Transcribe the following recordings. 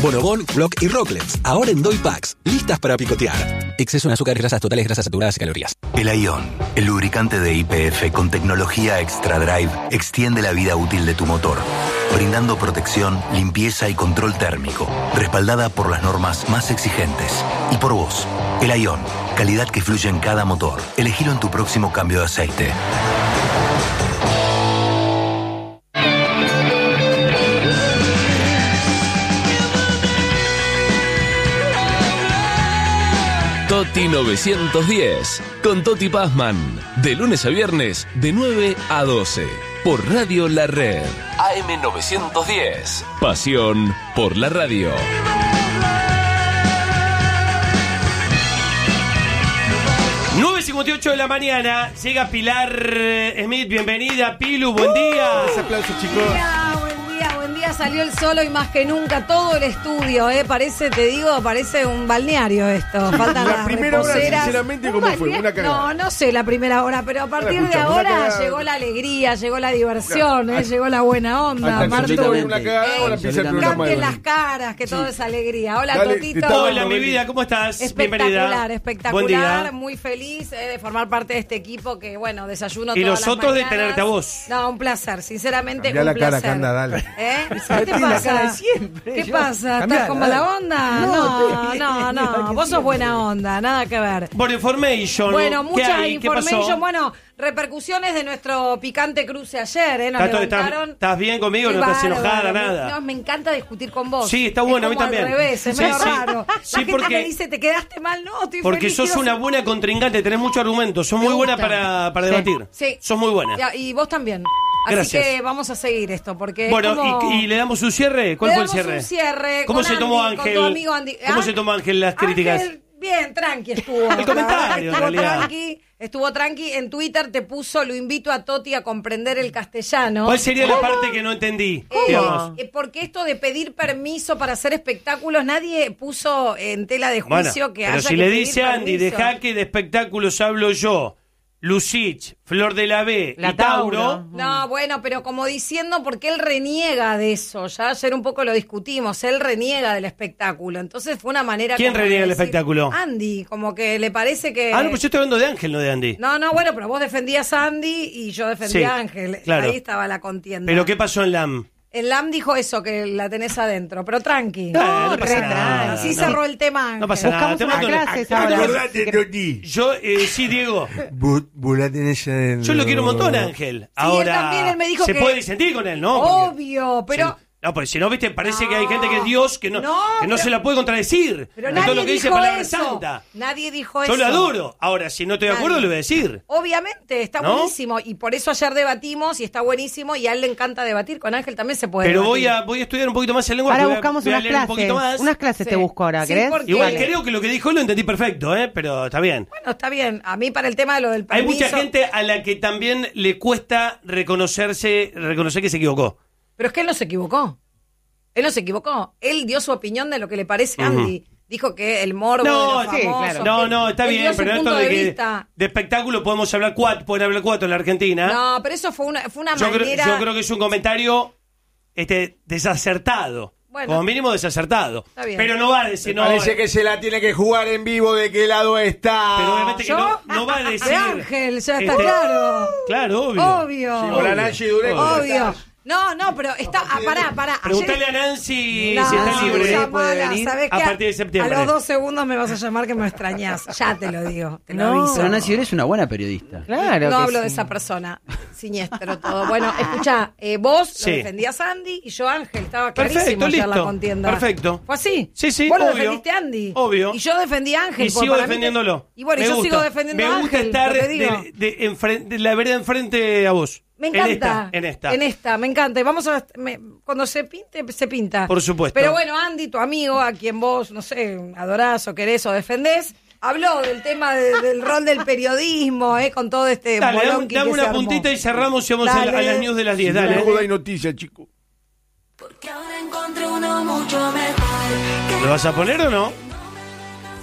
Bonobón, Block y Rocklets, ahora en Doy Packs, listas para picotear. Exceso en azúcares, grasas totales, grasas saturadas y calorías. El Ion, el lubricante de YPF con tecnología Extra Drive, extiende la vida útil de tu motor, brindando protección, limpieza y control térmico, respaldada por las normas más exigentes. Y por vos, el Ion, calidad que fluye en cada motor. Elegilo en tu próximo cambio de aceite. Toti 910, con Toti Pazman, de lunes a viernes, de 9 a 12, por Radio La Red. AM 910, pasión por la radio. ...9:58 de la mañana, llega Pilar Smith, bienvenida, Pilu, buen día. Ese aplauso, chicos. Buen día, salió el sol hoy más que nunca, todo el estudio, parece, te digo, parece un balneario esto. Faltan la las primera hora, reposeras. sinceramente, ¿cómo fue? Una cagada. No sé la primera hora, pero a partir de ahora llegó la alegría, llegó la diversión, llegó la buena onda. Cambien las caras, que todo es alegría. Hola, Dale, Totito. Hola, mi vida, ¿cómo estás? Espectacular, Buen muy feliz de formar parte de este equipo que, bueno, desayuno y todas las nosotros mañanas. de tenerte a vos. No, un placer, sinceramente, Cambiá un la cara, placer. Canda, dale. ¿Qué te pasa? ¿Qué pasa? ¿Estás con mala onda? No. Vos sos buena onda, nada que ver. Por information. Bueno, muchas ¿Qué information. pasó? Bueno, repercusiones de nuestro picante cruce ayer, Nos levantaron. ¿Estás bien conmigo? ¿No estás enojada, nada? No, me encanta discutir con vos. Sí, está bueno, es a mí como también. Al revés, es medio raro. Sí, La gente porque me dice, ¿te quedaste mal? No, estoy porque feliz, sos quiero una ser- buena contrincante, tenés mucho argumento, sos muy buena para debatir. Sí. Sos muy buena. Y vos también. Gracias. Así que vamos a seguir esto, porque Bueno, es como... y le damos un cierre. ¿Cuál Le fue el damos cierre? un cierre ¿Cómo con se tomó Andy, con Ángel? tu amigo Andy. ¿Cómo se tomó Ángel las críticas? Ángel, bien, tranqui estuvo. El comentario, La verdad, en realidad. estuvo tranqui. En Twitter te puso, lo invito a Toti a comprender el castellano. ¿Cuál sería la parte que no entendí? Digamos. Porque esto de pedir permiso para hacer espectáculos, nadie puso en tela de juicio que pero haya si que le pedir dice a Andy, permiso. deja que de espectáculos hablo yo, Lucich, Flor de la B y Tauro. No, bueno, pero como diciendo, porque él reniega de eso. Ya ayer un poco lo discutimos. Él reniega del espectáculo. Entonces fue una manera. ¿Quién como de reniega del decir, espectáculo? Andy, como que le parece que. Ah, no, pues yo estoy hablando de Ángel, no de Andy. No, bueno, pero vos defendías a Andy y yo defendía a Ángel. Claro. Ahí estaba la contienda. ¿Pero qué pasó en LAM? El LAM dijo eso, que la tenés adentro, pero tranqui. No pasa nada. Así No. cerró el tema, Ángel. No pasa nada. Te mando Acordate, Toti. Yo, sí, Diego. Vos la tenés adentro. Yo lo quiero un montón, Ángel. Ahora, él también, él me dijo se que- puede disentir con él, ¿no? Obvio, pero... No, porque si no, viste, parece que hay gente que es Dios que no pero- se la puede contradecir. Pero de todo nadie lo que dice dijo palabra eso. santa. Nadie dijo Yo eso. lo adoro. Ahora, si no estoy de acuerdo, Nadie. lo voy a decir. Obviamente, está ¿No? buenísimo. Y por eso ayer debatimos y está buenísimo. Y a él le encanta debatir. Con Ángel también se puede Pero debatir. voy a estudiar un poquito más el lenguaje. Ahora buscamos voy a unas leer un poquito clases. más. Unas clases te busco ahora, Sí, ¿querés? porque- Igual Dale. creo que lo que dijo lo entendí perfecto, pero está bien. Bueno, está bien. A mí para el tema de lo del Hay permiso... mucha gente a la que también le cuesta reconocer que se equivocó. Pero es que él no se equivocó. Él no se equivocó. Él dio su opinión de lo que le parece a Andy. Dijo que el morbo de los sí, famosos, claro. No, está él bien, dio su pero esto punto de de que vista. de espectáculo podemos hablar pueden hablar cuatro en la Argentina. No, pero eso fue una yo manera... creo que es un comentario desacertado. Bueno. Como mínimo desacertado. Está bien. Pero no va a decir, no. Parece que se la tiene que jugar en vivo de qué lado está. Pero obviamente que no va a decir. De Ángel, ya está este, claro. Claro, obvio. Obvio. Sí, hola, Nancy Dureco, ¿cómo Obvio. estás? No, pero está... pará. Preguntale Ayer- a Nancy No, si está libre. llamala, ¿sabés a qué? partir de septiembre. A los 2 segundos me vas a llamar que me extrañás. Ya te lo digo, te lo No, aviso. Pero Nancy es una buena periodista. Claro. No que hablo sí. de esa persona. Siniestro todo. Bueno, escuchá, vos Sí. lo defendías a Andy y yo a Ángel. Estaba clarísimo Perfecto, ayer la listo. contienda. Perfecto. ¿Fue así? Sí, Vos lo obvio. defendiste a Andy. Obvio. Y yo defendí a Ángel. Y porque sigo para mí defendiéndolo. Y bueno, Me yo gusta. sigo defendiendo a Me gusta Ángel. estar lo que digo. de la vereda enfrente a vos. Me encanta. En esta. En esta, me encanta. Y vamos a... cuando se pinte, se pinta. Por supuesto. Pero bueno, Andy, tu amigo, a quien vos, no sé, adorás o querés o defendés, habló del tema del rol del periodismo, con todo este Dale, bolonqui dame que se una armó. puntita y cerramos y vamos a Dale. las news de las 10. No Dale. joda y noticias, chico. Porque ahora encontré uno mucho mejor. ¿Lo vas a poner o no?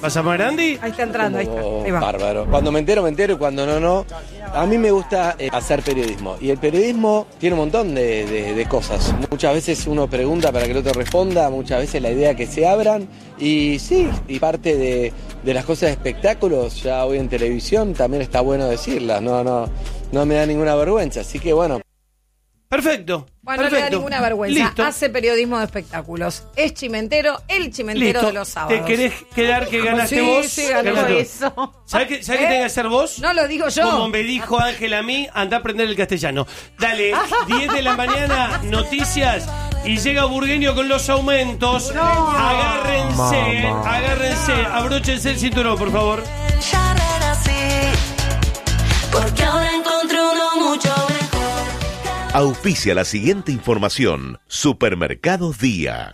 ¿Pasamos a Andy? Ahí está entrando, ahí está. Ahí va. Bárbaro. Cuando me entero y cuando no. A mí me gusta hacer periodismo. Y el periodismo tiene un montón de cosas. Muchas veces uno pregunta para que el otro responda, muchas veces la idea que se abran. Y sí, y parte de las cosas de espectáculos, ya hoy en televisión, también está bueno decirlas. No me da ninguna vergüenza. Así que bueno. Perfecto. Bueno, no le da ninguna vergüenza. Listo. Hace periodismo de espectáculos. Es chimentero, el chimentero Listo. de los sábados. ¿Te querés quedar que ganaste vos? Sí, ganó eso. ¿Sabés qué tenés que hacer vos? No lo digo yo. Como me dijo Ángel a mí, andá a aprender el castellano. Dale, 10 de la mañana, noticias. Y llega Burgueño con los aumentos. No. Agárrense. Abróchense el cinturón, por favor. Ya renací, porque ahora encontré uno mucho mejor. Auspicia la siguiente información. Supermercados Día.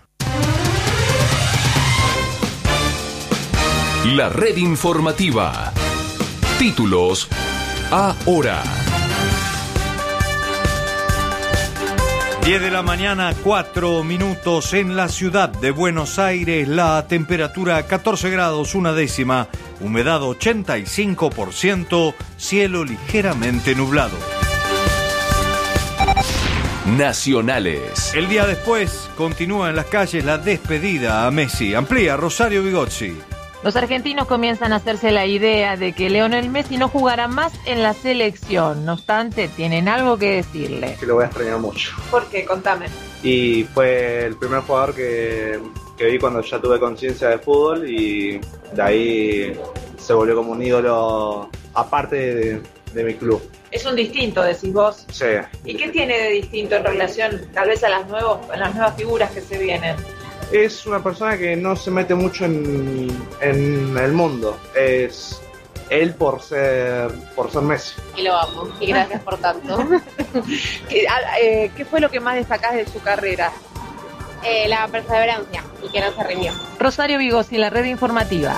La red informativa. Títulos ahora. 10 de la mañana, 4 minutos en la ciudad de Buenos Aires. La temperatura 14 grados, 1/10. Humedad 85%. Cielo ligeramente nublado. Nacionales. El día después continúa en las calles la despedida a Messi. Amplía Rosario Bigozzi. Los argentinos comienzan a hacerse la idea de que Lionel Messi no jugará más en la selección. No obstante, tienen algo que decirle. Que lo voy a extrañar mucho. ¿Por qué? Contame. Y fue el primer jugador que vi cuando ya tuve conciencia de fútbol y de ahí se volvió como un ídolo aparte de mi club. Es un distinto, decís vos. Sí. ¿Y qué tiene de distinto en relación tal vez a las nuevas figuras que se vienen? Es una persona que no se mete mucho en el mundo. Es él por ser Messi. Y lo amo. Y gracias por tanto. ¿Qué fue lo que más destacás de su carrera? La perseverancia y que no se rindió. Rosario Bigozzi, la red informativa.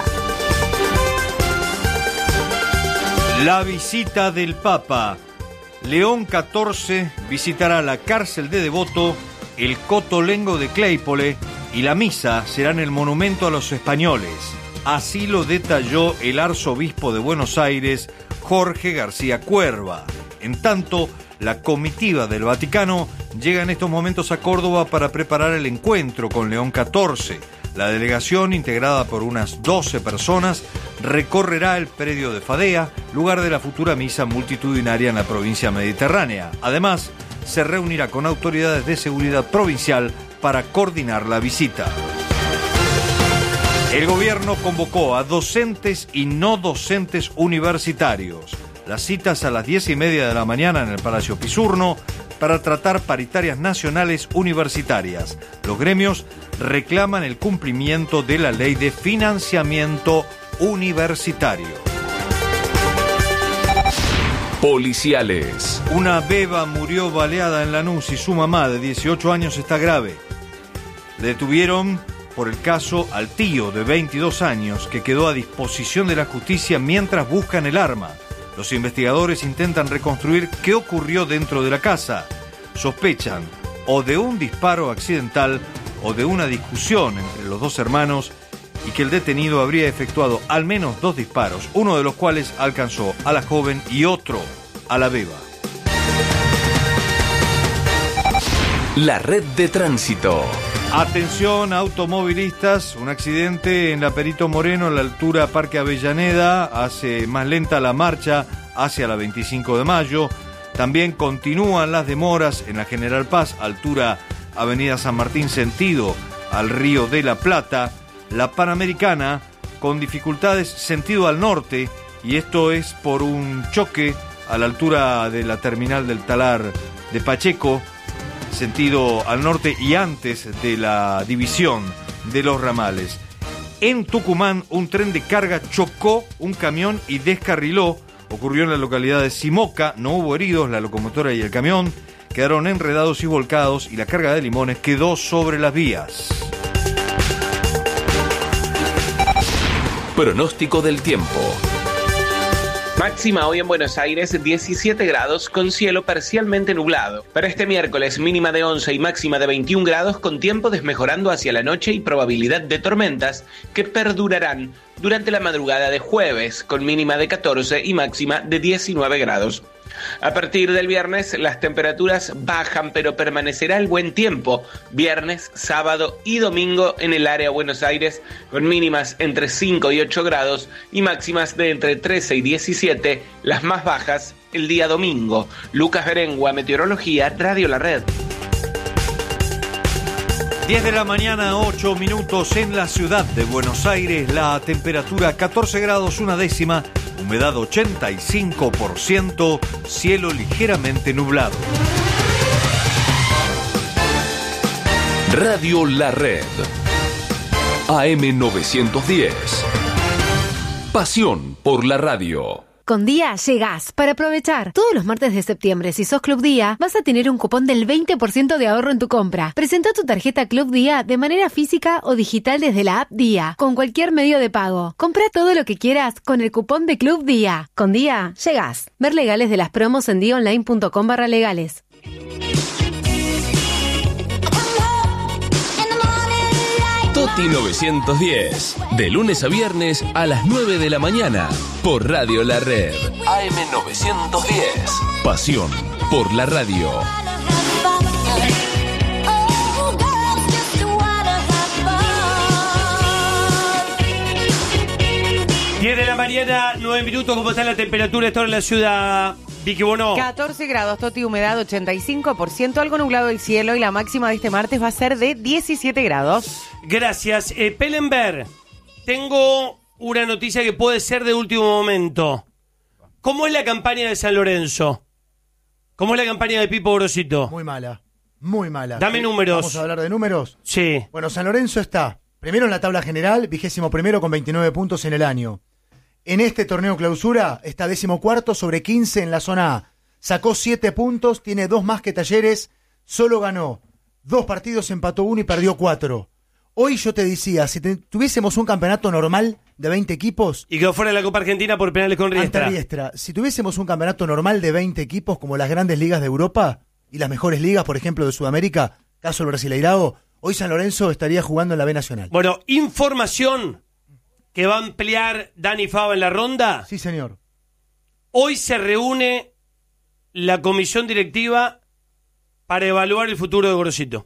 La visita del Papa. León XIV visitará la cárcel de Devoto, el Cotolengo de Claypole y la misa será en el monumento a los españoles. Así lo detalló el arzobispo de Buenos Aires, Jorge García Cuerva. En tanto, la comitiva del Vaticano llega en estos momentos a Córdoba para preparar el encuentro con León XIV. La delegación, integrada por unas 12 personas, recorrerá el predio de Fadea, lugar de la futura misa multitudinaria en la provincia mediterránea. Además, se reunirá con autoridades de seguridad provincial para coordinar la visita. El gobierno convocó a docentes y no docentes universitarios. Las citas a las 10:30 de la mañana en el Palacio Pisurno para tratar paritarias nacionales universitarias. Los gremios reclaman el cumplimiento de la ley de financiamiento universitario. Policiales. Una beba murió baleada en Lanús y su mamá de 18 años está grave. Le detuvieron por el caso al tío de 22 años que quedó a disposición de la justicia mientras buscan el arma. Los investigadores intentan reconstruir qué ocurrió dentro de la casa. Sospechan o de un disparo accidental o de una discusión entre los dos hermanos y que el detenido habría efectuado al menos 2 disparos, uno de los cuales alcanzó a la joven y otro a la beba. La red de tránsito. Atención automovilistas, un accidente en la Perito Moreno a la altura Parque Avellaneda hace más lenta la marcha hacia la 25 de mayo. También continúan las demoras en la General Paz, altura Avenida San Martín sentido al Río de la Plata. La Panamericana con dificultades sentido al norte y esto es por un choque a la altura de la terminal del Talar de Pacheco, sentido al norte y antes de la división de los ramales. En Tucumán, un tren de carga chocó un camión y descarriló. Ocurrió en la localidad de Simoca, no hubo heridos, la locomotora y el camión quedaron enredados y volcados y la carga de limones quedó sobre las vías. Pronóstico del tiempo. Máxima hoy en Buenos Aires 17 grados con cielo parcialmente nublado. Para este miércoles mínima de 11 y máxima de 21 grados con tiempo desmejorando hacia la noche y probabilidad de tormentas que perdurarán durante la madrugada de jueves con mínima de 14 y máxima de 19 grados. A partir del viernes las temperaturas bajan, pero permanecerá el buen tiempo viernes, sábado y domingo en el área de Buenos Aires con mínimas entre 5 y 8 grados y máximas de entre 13 y 17, las más bajas el día domingo. Lucas Berengua, Meteorología, Radio La Red. 10 de la mañana, 8 minutos en la ciudad de Buenos Aires, la temperatura 14 grados, una décima, humedad 85%, cielo ligeramente nublado. Radio La Red. AM 910. Pasión por la radio. Con Día llegás para aprovechar. Todos los martes de septiembre, si sos Club Día, vas a tener un cupón del 20% de ahorro en tu compra. Presenta tu tarjeta Club Día de manera física o digital desde la app Día, con cualquier medio de pago. Compra todo lo que quieras con el cupón de Club Día. Con Día llegás. Ver legales de las promos en diaonline.com/legales. Toti 910, de lunes a viernes a las 9 de la mañana, por Radio La Red. AM 910, pasión por la radio. Diez de la mañana, 9 minutos. ¿Cómo está la temperatura esta hora en la ciudad? Vicky Bono. 14 grados, Toti, humedad 85%, algo nublado el cielo y la máxima de este martes va a ser de 17 grados. Gracias. Pellenberg, tengo una noticia que puede ser de último momento. ¿Cómo es la campaña de San Lorenzo? ¿Cómo es la campaña de Pipo Gorosito? Muy mala, muy mala. Dame números. ¿Vamos a hablar de números? Sí. Bueno, San Lorenzo está primero en la tabla general, 21º con 29 puntos en el año. En este torneo clausura está 14º sobre 15 en la zona A. Sacó 7 puntos, tiene 2 más que Talleres, solo ganó 2 partidos, empató 1 y perdió 4. Hoy yo te decía, si tuviésemos un campeonato normal de 20 equipos... Y quedó fuera de la Copa Argentina por penales con Riestra. Ante Riestra. Si tuviésemos un campeonato normal de 20 equipos como las grandes ligas de Europa y las mejores ligas, por ejemplo, de Sudamérica, caso el Brasileirao, hoy San Lorenzo estaría jugando en la B Nacional. Bueno, información que va a ampliar Dani Fava en la ronda. Sí, señor. Hoy se reúne la comisión directiva para evaluar el futuro de Gorosito.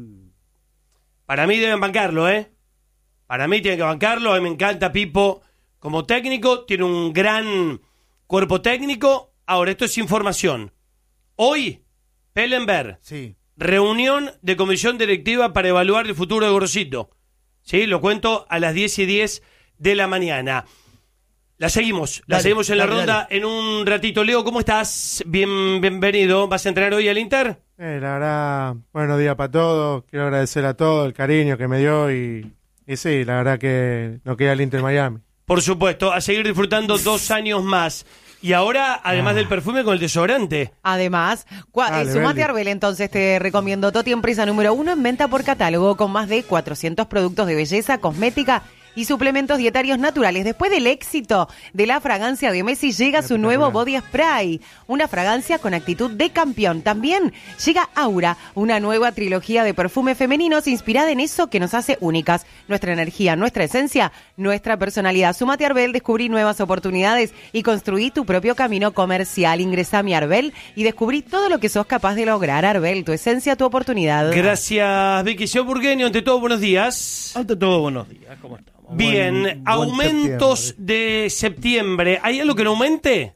Para mí deben bancarlo, ¿eh? Para mí tienen que bancarlo. A mí me encanta Pipo como técnico. Tiene un gran cuerpo técnico. Ahora, esto es información. Hoy, Pellenberg. Sí. Reunión de comisión directiva para evaluar el futuro de Gorosito. Sí, lo cuento a las 10:10 de la mañana. La seguimos en la ronda en un ratito. Leo, ¿cómo estás? Bienvenido. ¿Vas a entrenar hoy al Inter? La verdad, buenos días para todos. Quiero agradecer a todos el cariño que me dio y sí, la verdad que no queda el Inter Miami. Por supuesto, a seguir disfrutando 2 años más. Y ahora, además del perfume, con el desodorante. Además, sumate a Arbel, entonces te recomiendo. Toti, empresa número 1 en venta por catálogo, con más de 400 productos de belleza, cosmética y suplementos dietarios naturales. Después del éxito de la fragancia de Messi, llega su nuevo Body Spray, una fragancia con actitud de campeón. También llega Aura, una nueva trilogía de perfumes femeninos inspirada en eso que nos hace únicas: nuestra energía, nuestra esencia, nuestra personalidad. Súmate a Arbel, descubrí nuevas oportunidades y construí tu propio camino comercial. Ingresá a mi Arbel y descubrí todo lo que sos capaz de lograr. Arbel, tu esencia, tu oportunidad. Gracias, Vicky. Señor Burgueño, ante todo, buenos días. Ante todo, buenos días. ¿Cómo estamos? Bien, aumentos de septiembre. ¿Hay algo que no aumente?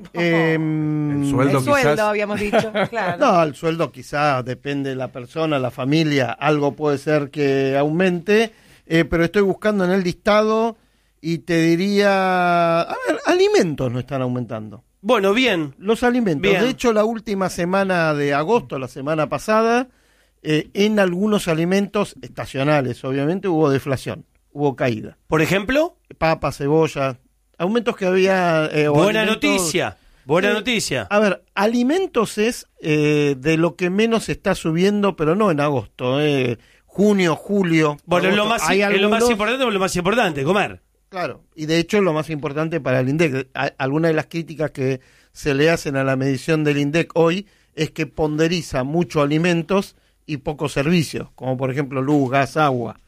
El sueldo quizás. Habíamos dicho. Claro. No, el sueldo quizás depende de la persona, la familia. Algo puede ser que aumente, pero estoy buscando en el listado y te diría... A ver, alimentos no están aumentando. Bueno, bien. Los alimentos. Bien. De hecho, la última semana de agosto, la semana pasada, en algunos alimentos estacionales, obviamente, hubo deflación. Hubo caída. ¿Por ejemplo? Papa, cebolla, aumentos que había... Buena noticia, buena noticia. A ver, alimentos es de lo que menos está subiendo, pero no en agosto, junio, julio. Bueno, agosto. es lo más importante o lo más importante, comer. Claro, y de hecho es lo más importante para el INDEC. Algunas de las críticas que se le hacen a la medición del INDEC hoy es que ponderiza mucho alimentos y pocos servicios, como por ejemplo luz, gas, agua.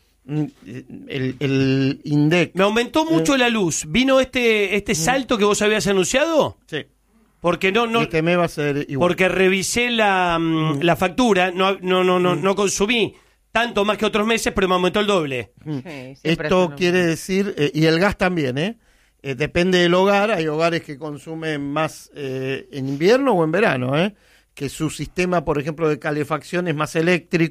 El INDEC... Me aumentó mucho la luz. ¿Vino este salto que vos habías anunciado? Sí. Porque no este mes va a ser igual. Porque revisé la factura, no consumí tanto más que otros meses, pero me aumentó el doble. Esto quiere decir, y el gas también, depende del hogar. Hay hogares que consumen más en invierno o en verano, que su sistema, por ejemplo, de calefacción es más eléctrico.